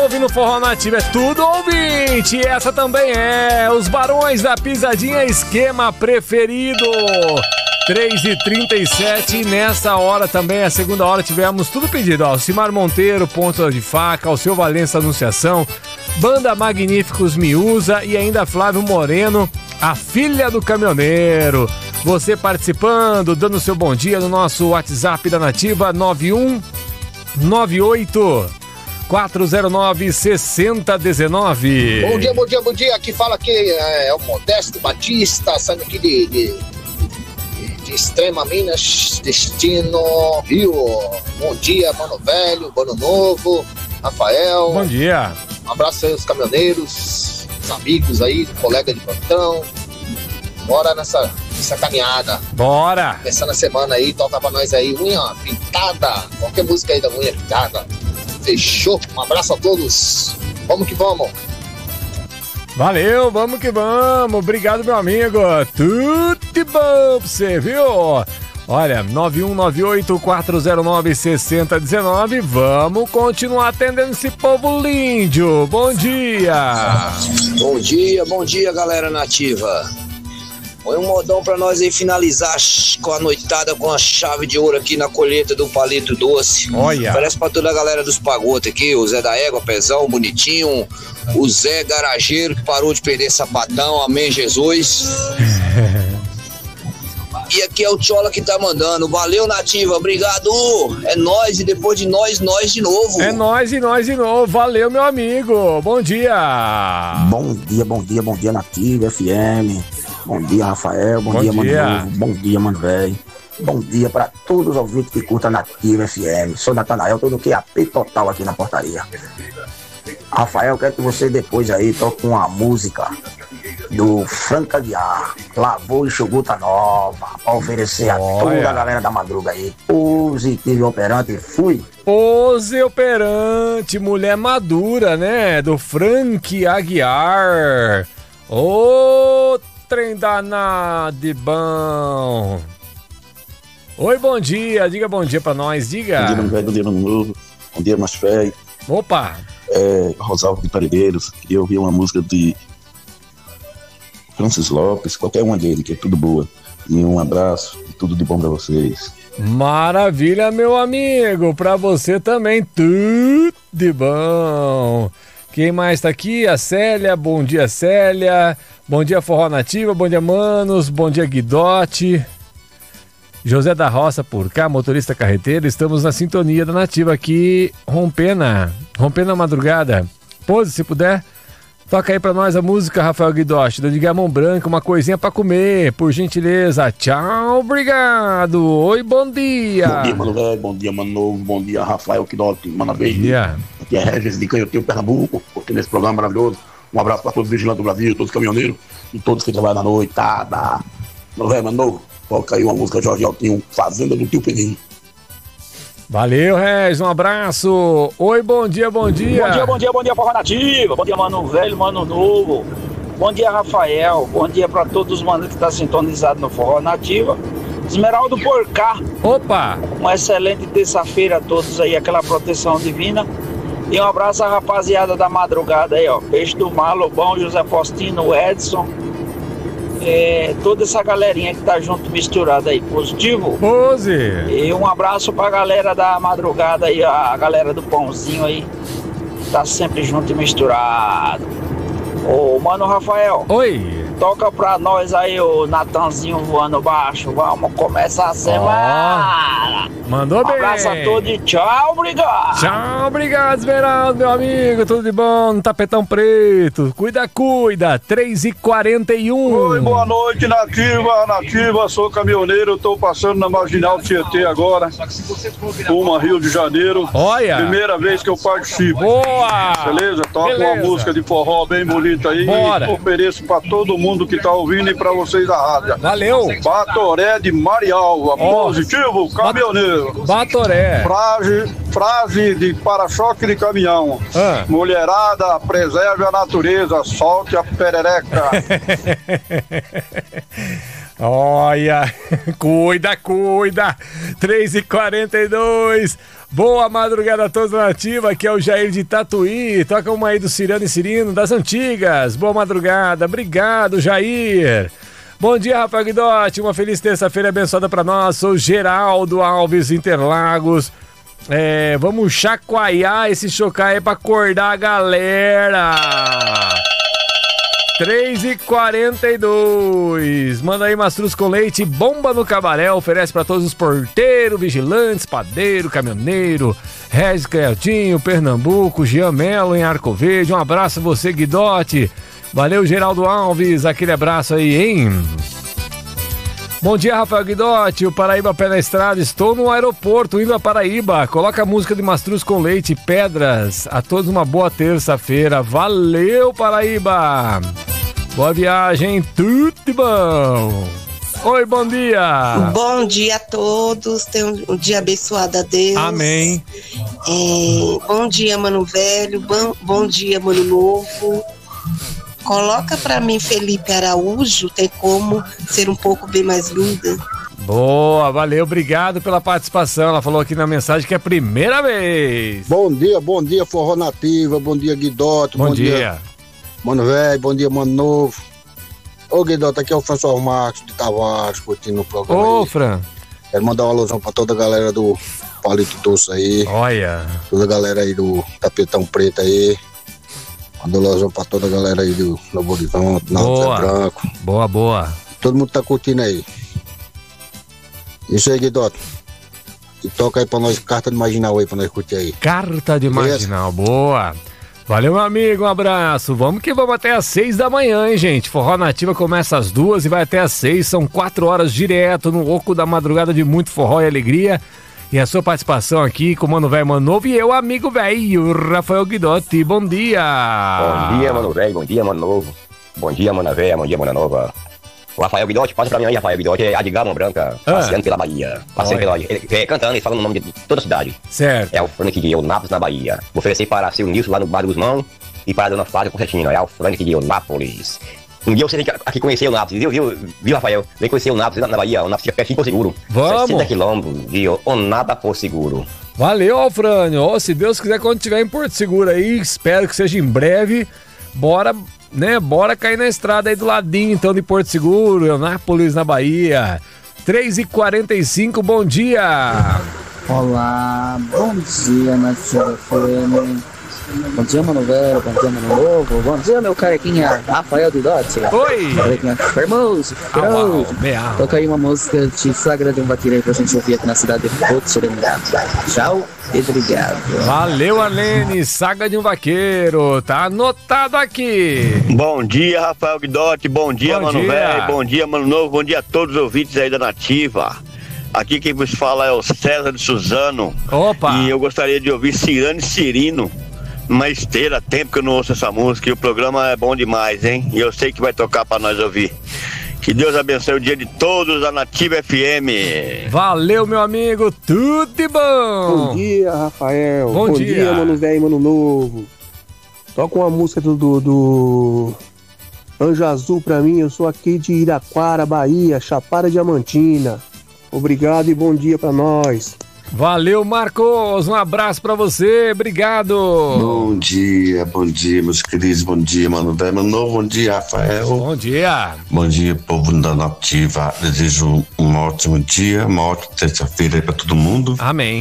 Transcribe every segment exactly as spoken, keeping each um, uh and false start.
ouvindo Forró Nativa, é tudo ouvinte. E essa também é os Barões da Pisadinha, esquema preferido. três e trinta e sete, nessa hora também, a segunda hora, tivemos tudo pedido, ó, Alcimar Monteiro, Ponta de Faca, Alceu Valença, Anunciação, Banda Magníficos Miúza e ainda Flávio Moreno, a filha do caminhoneiro. Você participando, dando seu bom dia no nosso WhatsApp da Nativa, nove um nove oito quatro zero nove seis zero um nove. Bom dia, bom dia, bom dia, aqui fala que é o Modesto Batista, saindo aqui de... de... de Extrema Minas, Destino, Rio. Bom dia, Mano Velho, Mano Novo, Rafael. Bom dia. Um abraço aí aos caminhoneiros, os amigos aí, colega de plantão. Bora nessa, nessa caminhada. Bora. Começando a semana aí, toca pra nós aí, unha pintada, qualquer música aí da unha pintada. Fechou? Um abraço a todos. Vamos que vamos. Valeu, vamos que vamos. Obrigado, meu amigo. Tudo de bom pra você, viu? Olha, nove um nove oito quatro zero nove seis zero um nove. Vamos continuar atendendo esse povo lindo. Bom dia. Bom dia, bom dia, galera nativa. Põe um modão pra nós aí finalizar com a noitada com a chave de ouro aqui na colheita do Palito Doce. Olha. Oferece pra toda a galera dos pagotes aqui, o Zé da Égua, Pezão, Bonitinho, o Zé Garageiro que parou de perder sapatão, amém Jesus. E aqui é o Tchola que tá mandando. Valeu, Nativa, obrigado. É nós e depois de nós, nós de novo. É nós e nós de novo. Valeu, meu amigo. Bom dia. Bom dia, bom dia, bom dia, Nativa F M. Bom dia, Rafael. Bom, bom dia, dia, Mano Novo. Bom dia, Mano Velho. Bom dia para todos os ouvintes que curtam a Nativa F M. Sou Natanael, todo que é A P total aqui na portaria. Rafael, quero que você depois aí toque uma música do Franca Guiar, Lavou e Chuguta Nova, pra oferecer a Olha. toda a galera da madruga aí. Positivo e operante, fui. Pose operante, mulher madura, né? Do Frank Aguiar. Ô, trem danado de bom. Oi, bom dia, diga bom dia pra nós, diga. Bom dia, Mano Velho, bom dia, Mano Novo, bom dia, mais velho. Opa. É, Rosalvo de Paredeiros, queria ouvir uma música de Francis Lopes, qualquer uma dele, que é tudo boa. E um abraço e tudo de bom pra vocês. Maravilha, meu amigo, pra você também, tudo de bom. Quem mais tá aqui? A Célia, bom dia, Célia. Bom dia, Forró Nativa, bom dia, manos, bom dia, Guidote. José da Roça por cá, motorista carreteiro, estamos na sintonia da Nativa aqui, Rompena, Rompena madrugada. Pose, se puder, toca aí pra nós a música, Rafael Guidotti, do de Gamão Branco, uma coisinha pra comer, por gentileza. Tchau, obrigado. Oi, bom dia. Bom dia, Mano Velho, bom dia, Mano Novo, bom dia, Rafael Guidotti, manda beijo. Yeah. Aqui é Regis de Canhotinho, Pernambuco, curtindo esse programa maravilhoso. Um abraço pra todos os vigilantes do Brasil, todos os caminhoneiros e todos que trabalham na noitada. Mano Velho, Mano Novo. Toca aí uma música Jorge Altinho, Fazenda do Tio Peninho. Valeu, Regis, um abraço. Oi, bom dia, bom dia. Bom dia, bom dia, bom dia, Forró Nativa. Bom dia, Mano Velho, Mano Novo. Bom dia, Rafael. Bom dia pra todos os manos que estão sintonizados no Forró Nativa. Esmeraldo por cá. Opa! Uma excelente terça-feira a todos aí, aquela proteção divina. E um abraço à rapaziada da madrugada aí, ó. Peixe do Mar, Lobão, José Faustino, Edson. É, toda essa galerinha que tá junto, misturada aí, positivo. Pose! E um abraço pra galera da madrugada aí, a galera do pãozinho aí, tá sempre junto e misturado. Ô, Mano Rafael. Oi! Toca pra nós aí o Natanzinho voando baixo. Vamos começar a semana. Oh, mandou bem. Um abraço a todos e tchau, obrigado. Tchau, obrigado, Esmeraldo, meu amigo. Tudo de bom no tapetão preto. Cuida, cuida. três e quarenta e um. Oi, boa noite, Nativa. Nativa, sou caminhoneiro. Tô passando na Marginal Tietê agora. Uma Rio de Janeiro. Olha. Primeira vez que eu participo. Boa. Beleza? Toca uma música de forró bem bonita aí. Bora. E ofereço pra todo mundo mundo que tá ouvindo e pra vocês da rádio. Valeu! Batoré de Marialva, oh. Positivo, caminhoneiro. Batoré. Frase, frase de para-choque de caminhão. Ah. Mulherada, preserve a natureza, solte a perereca. Olha, cuida, cuida. três e quarenta e dois. Boa madrugada a todos na Ativa, aqui é o Jair de Tatuí, toca uma aí do Cirano e Cirino, das antigas. Boa madrugada, obrigado Jair. Bom dia, Rafael Guidotti, uma feliz terça-feira abençoada pra nós, sou Geraldo Alves Interlagos. É, vamos chacoalhar esse chocai aí pra acordar a galera. três e quarenta e dois. Manda aí mastruz com leite, bomba no cabaré. Oferece para todos os porteiros, vigilantes, padeiro, caminhoneiro, Regis Canhotinho, Pernambuco, Jean Melo em Arco Verde. Um abraço a você, Guidotti. Valeu, Geraldo Alves. Aquele abraço aí, hein? Bom dia, Rafael Guidotti, o Paraíba Pé na Estrada, estou no aeroporto indo a Paraíba, coloca a música de Mastruz com Leite, Pedras, a todos uma boa terça-feira, valeu Paraíba, boa viagem, tudo de bom. Oi, bom dia. Bom dia a todos, tenham um dia abençoado a Deus. Amém. É, bom dia, Mano Velho, bom, bom dia, Mano Novo. Coloca pra mim Felipe Araújo, tem como ser um pouco bem mais linda. Boa, valeu, obrigado pela participação. Ela falou aqui na mensagem que é a primeira vez. Bom dia, bom dia, Forró Nativa, bom dia, Guidoto. Bom, bom dia. dia, Mano Velho, bom dia, Mano Novo. Ô, Guidoto, aqui é o François Marcos de Tavares, curtindo o programa. Ô, aí. Fran. Quero mandar uma alusão pra toda a galera do Palito Doce aí. Olha. Toda a galera aí do Tapetão Preto aí. Mandou alusão pra toda a galera aí do Novo Horizonte, Náutico Zé Branco. Boa, boa. Todo mundo tá curtindo aí. Isso aí, Guidoto. E toca aí pra nós, carta de marginal aí pra nós curtir aí. Carta de marginal, boa. Valeu, meu amigo, um abraço. Vamos que vamos até às seis da manhã, hein, gente? Forró Nativa começa às duas e vai até às seis. São quatro horas direto no oco da madrugada de muito forró e alegria. E a sua participação aqui com o Mano Velho, Mano Novo e eu, amigo velho, Rafael Guidotti. Bom dia. Bom dia, Mano Velho. Bom dia, Mano Novo. Bom dia, Mana Velha. Bom dia, Mana Nova. O Rafael Guidotti, passa pra mim aí, Rafael Guidotti, é Adgar Mão Branca, ah. passeando pela Bahia. Passeando pela Bahia. Ele, é, cantando, ele fala no nome de toda a cidade. Certo. É o Frank de Eunápolis, na Bahia. Vou oferecer para seu Nilson lá no Bar do Guzmão e para a Dona Flávia Concertina. É o Frank de Eunápolis. Um dia você vem aqui conhecer o Nápoles, viu, viu, viu, Rafael? Vem conhecer o Nápoles na, na Bahia. O Nápoles fica pertinho por seguro. Vamos. sessenta quilômetros de Onada por seguro. Valeu, Alfrânio. Oh, se Deus quiser, quando estiver em Porto Seguro aí, espero que seja em breve. Bora, né? Bora cair na estrada aí do ladinho, então, de Porto Seguro, Eunápolis, na Bahia. três e quarenta e cinco, bom dia. Olá, bom dia, Nativa F M. Bom dia, Mano Velho, bom dia, Mano Novo. Bom dia, meu carequinha Rafael Guidotti. Oi! Carequinha Fermoso, Fermoso. Toca aí uma música de Sagra de um Vaqueiro aí pra gente ouvir aqui na cidade de Porto Seguro. Tchau e obrigado. Valeu, Alene, Saga de um Vaqueiro. Tá anotado aqui. Bom dia, Rafael Guidotti. Bom dia, bom Mano dia. Velho. Bom dia, Mano Novo. Bom dia a todos os ouvintes aí da Nativa. Aqui quem vos fala é o César de Suzano. Opa! E eu gostaria de ouvir Cirano e Cirino. Uma esteira, tempo que eu não ouço essa música e o programa é bom demais, hein? E eu sei que vai tocar pra nós ouvir. Que Deus abençoe o dia de todos da Nativa F M. Valeu, meu amigo, tudo de bom. Bom dia, Rafael. Bom, bom dia. dia, Mano Velho e Mano Novo. Toca uma música do, do, do Anjo Azul pra mim. Eu sou aqui de Iraquara, Bahia, Chapada Diamantina. Obrigado e bom dia pra nós. Valeu, Marcos, um abraço pra você, obrigado. Bom dia, bom dia, meus queridos, bom dia, Mano Velho, Mano Novo, bom dia, Rafael. Bom dia. Bom dia, povo da Nativa, desejo um ótimo dia, uma ótima terça-feira aí pra todo mundo. Amém.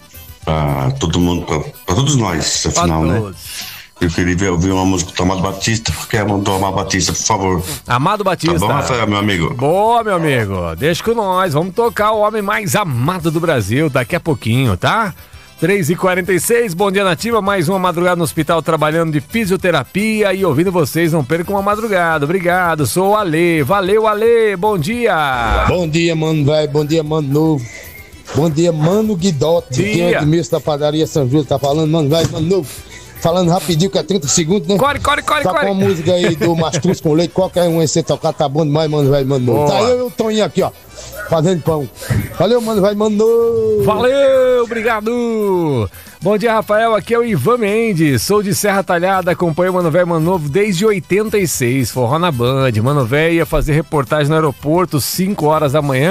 Pra todo mundo, pra, pra todos nós, afinal, né? Eu queria ouvir uma música do Amado Batista, quer mandar Amado Batista, por favor. Amado Batista. Tá bom, Rafael, meu amigo? Boa, meu amigo. Deixa com nós. Vamos tocar o homem mais amado do Brasil daqui a pouquinho, tá? três e quarenta e seis, bom dia, Nativa. Mais uma madrugada no hospital trabalhando de fisioterapia e ouvindo vocês. Não percam uma madrugada. Obrigado. Sou o Ale. Valeu, Ale. Bom dia. Bom dia, Mano Velho. Bom dia, Mano Novo. Bom dia, Mano Guidotti. Dia. Quem é Edmilson da padaria São Júlio tá falando, Mano Velho, Mano Novo. Falando rapidinho, que é trinta segundos, né? Corre, corre, corre, tá corre. com a música aí do Mastruz com Leite, qualquer um aí você tocar, tá bom demais, Mano Velho, Mano Novo. Tá eu e o Toninho aqui, ó, fazendo pão. Valeu, Mano Velho, Mano Novo. Valeu, obrigado. Bom dia, Rafael, aqui é o Ivan Mendes, sou de Serra Talhada, acompanho o Mano Velho, Mano Novo desde oitenta e seis, forró na Band. Mano Velho ia fazer reportagem no aeroporto, cinco horas da manhã,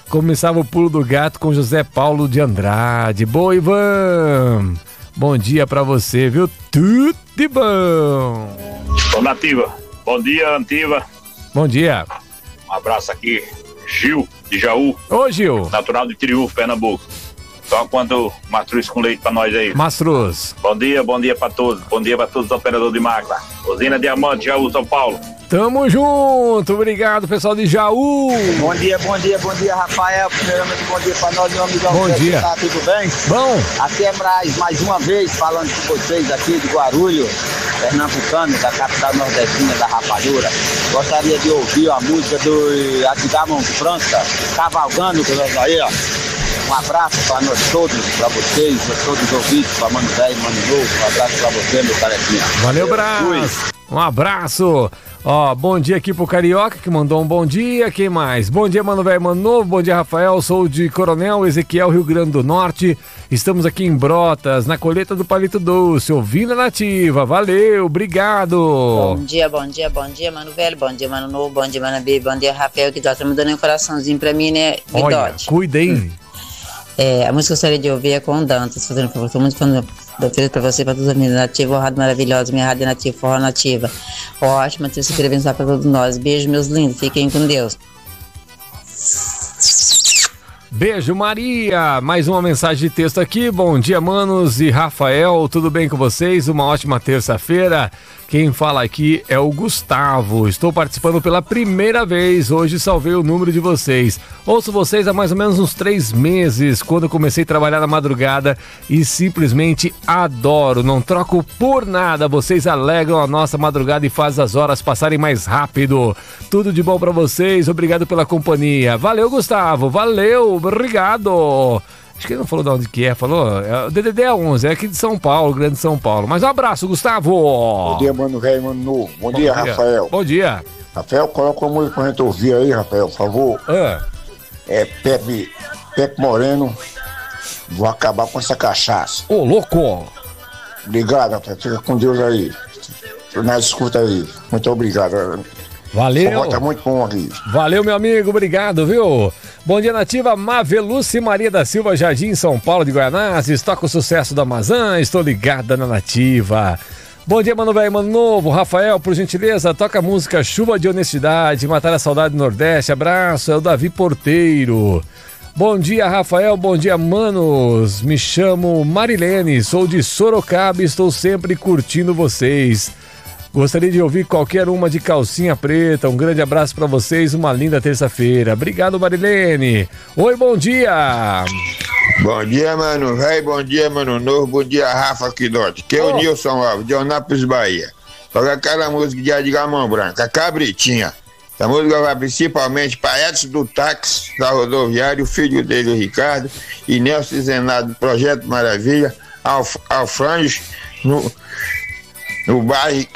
Começava o Pulo do Gato com José Paulo de Andrade. Boa, Ivan! Bom dia pra você, viu? Tudo de bom! Ô, Nativa, bom dia, Nativa. Bom dia. Um abraço aqui, Gil, de Jaú. Ô, Gil. Natural de Triunfo, Pernambuco. Só quanto mastruz com leite pra nós aí. Mastruz. Bom dia, bom dia pra todos. Bom dia pra todos os operadores de máquina. Usina Diamante, Jaú, São Paulo. Tamo junto, obrigado pessoal de Jaú. Bom dia, bom dia, bom dia, Rafael. Primeiramente, bom dia pra nós, meu amigão. Bom dia. Tá tudo bem? Bom. Aqui é Braz, mais uma vez falando com vocês aqui de Guarulhos, pernambucano, da capital nordestina da Rapadura. Gostaria de ouvir a música do Edgar Mão França, Cavalgando, que nós aí, ó. Um abraço para nós todos, para vocês, para todos os ouvintes, para Mano Velho, Mano Novo. Um abraço para você, meu carequinha. Valeu, Braz. Um abraço. Ó, bom dia aqui pro Carioca, que mandou um bom dia. Quem mais? Bom dia, Mano Velho, Mano Novo. Bom dia, Rafael. Sou de Coronel Ezequiel, Rio Grande do Norte. Estamos aqui em Brotas, na colheita do Palito Doce, ouvindo a Nativa. Valeu, obrigado. Bom dia, bom dia, bom dia, Mano Velho. Bom dia, Mano Novo. Bom dia, Mano B. Bom dia, Rafael, que tá me dando um coraçãozinho pra mim, né? Olha, cuida, hein? É, a música que eu gostaria de ouvir é com o Dantas, fazendo favor. Estou muito falando da feliz pra você, pra todos os amigos. Nativa, rádio maravilhosa, minha rádio nativa, forró nativa. Ótima, eu queria abençoar pra todos nós. Beijo, meus lindos, fiquem com Deus. Beijo, Maria. Mais uma mensagem de texto aqui. Bom dia, manos e Rafael. Tudo bem com vocês? Uma ótima terça-feira. Quem fala aqui é o Gustavo. Estou participando pela primeira vez. Hoje salvei o número de vocês. Ouço vocês há mais ou menos uns três meses, quando comecei a trabalhar na madrugada, e simplesmente adoro. Não troco por nada. Vocês alegram a nossa madrugada e fazem as horas passarem mais rápido. Tudo de bom pra vocês. Obrigado pela companhia. Valeu, Gustavo. Valeu. Obrigado. Acho que ele não falou de onde que é, falou. É, o D D D é onze, é aqui de São Paulo, Grande São Paulo. Mas um abraço, Gustavo. Bom dia, Mano Velho, Mano Novo. Bom, Bom dia, dia, Rafael. Bom dia. Rafael, coloca uma música pra gente ouvir aí, Rafael, por favor. É. É Pepe, Pepe Moreno. Vou acabar com essa cachaça. Ô, louco. Obrigado, Rafael. Fica com Deus aí. Nós escuta aí. Muito obrigado. Valeu. Tá muito bom aqui. Valeu, meu amigo. Obrigado, viu? Bom dia, Nativa. Maveluce Maria da Silva, Jardim, São Paulo de Guianazes. Toca o sucesso da Amazã. Estou ligada na Nativa. Bom dia, Mano Velho, Mano Novo. Rafael, por gentileza, toca a música Chuva de Honestidade, Matar a Saudade do Nordeste. Abraço, é o Davi Porteiro. Bom dia, Rafael. Bom dia, manos. Me chamo Marilene, sou de Sorocaba e estou sempre curtindo vocês. Gostaria de ouvir qualquer uma de Calcinha Preta. Um grande abraço pra vocês, uma linda terça-feira. Obrigado, Marilene. Oi, bom dia. Bom dia, Mano Velho. Bom dia, Mano Novo. Bom dia, Rafa Quidote. Que é o oh. Nilson Alves, de Onápolis, Bahia. Toca aquela música de Edgar Mão Branca, Cabritinha. Essa música vai principalmente para Edson do Táxi, da Rodoviária, o filho dele, o Ricardo, e Nelson Zenado, do Projeto Maravilha, Alf, Alfranjos, no, no bairro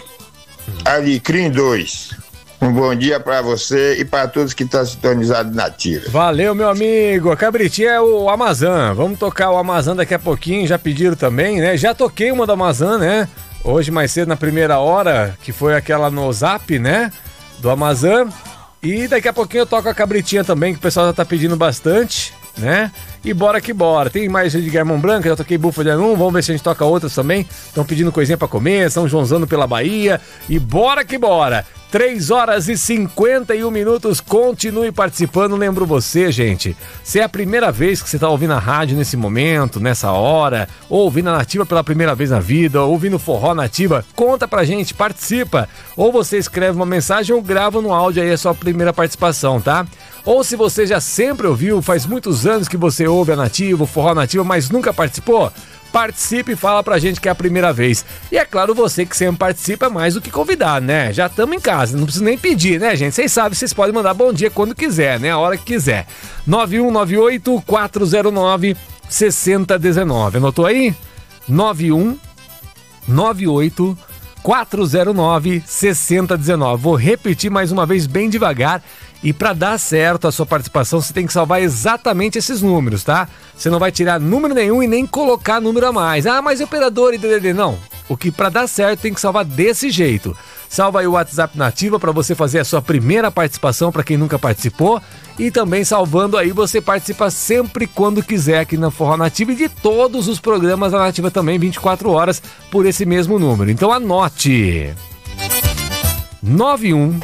Alecrim dois. Um bom dia pra você e pra todos que estão sintonizados na Nativa. Valeu, meu amigo. A Cabritinha é o Amazã. Vamos tocar o Amazã daqui a pouquinho. Já pediram também, né? Já toquei uma do Amazã, né? Hoje mais cedo na primeira hora, que foi aquela no Zap, né? Do Amazã. E daqui a pouquinho eu toco a Cabritinha também, que o pessoal já tá pedindo bastante, né? E bora que bora. Tem mais de Guermão Branca, já toquei Bufa de Anum, vamos ver se a gente toca outras também. Estão pedindo coisinha pra comer, São Joãozano pela Bahia. E bora que bora. três horas e cinquenta e um minutos, continue participando. Lembro você, gente, se é a primeira vez que você está ouvindo a rádio nesse momento, nessa hora, ou ouvindo a Nativa pela primeira vez na vida, ou ouvindo Forró Nativa, conta pra gente, participa. Ou você escreve uma mensagem ou grava no áudio aí a sua primeira participação, tá? Ou se você já sempre ouviu, faz muitos anos que você ouve a Nativa, o Forró Nativa, mas nunca participou, participe e fala pra gente que é a primeira vez. E é claro, você que sempre participa é mais do que convidar, né? Já estamos em casa, não precisa nem pedir, né, gente? Vocês sabem, vocês podem mandar bom dia quando quiser, né? A hora que quiser. nove um nove oito, quatro zero nove, seis zero um nove. Anotou aí? nove um nove oito, quatro zero nove, seis zero um nove. Vou repetir mais uma vez bem devagar. E para dar certo a sua participação, você tem que salvar exatamente esses números, tá? Você não vai tirar número nenhum e nem colocar número a mais. Ah, mas operador e D D D, não. O que para dar certo tem que salvar desse jeito. Salva aí o WhatsApp Nativa para você fazer a sua primeira participação para quem nunca participou. E também salvando aí, você participa sempre quando quiser aqui na Forró Nativa e de todos os programas da Nativa também, vinte e quatro horas, por esse mesmo número. Então anote: nove um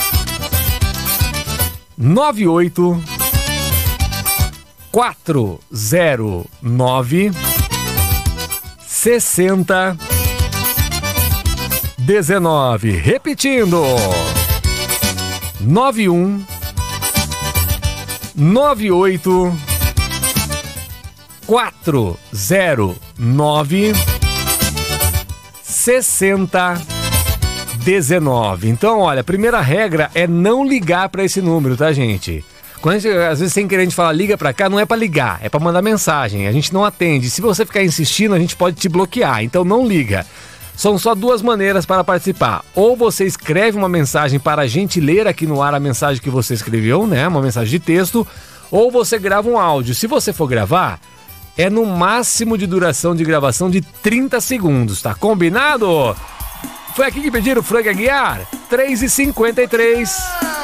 nove oito quatro zero nove sessenta dezenove. Repetindo: nove um nove oito quatro zero nove sessenta dezenove. Então, olha, a primeira regra é não ligar para esse número, tá, gente? Quando a gente, às vezes, sem querer, a gente fala liga pra cá, não é pra ligar, é pra mandar mensagem. A gente não atende. Se você ficar insistindo, a gente pode te bloquear. Então não liga. São só duas maneiras para participar. Ou você escreve uma mensagem para a gente ler aqui no ar a mensagem que você escreveu, né? Uma mensagem de texto. Ou você grava um áudio. Se você for gravar, é no máximo de duração de gravação de trinta segundos, tá combinado? Foi aqui que pediram Frank Aguiar, três e cinquenta e três.